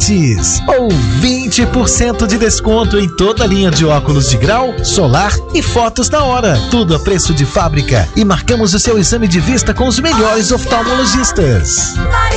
grátis ou 20% de desconto em toda a linha de óculos de grau, solar e fotos na hora. Tudo a preço de fábrica. E marcamos o seu exame de vista com os melhores oftalmologistas.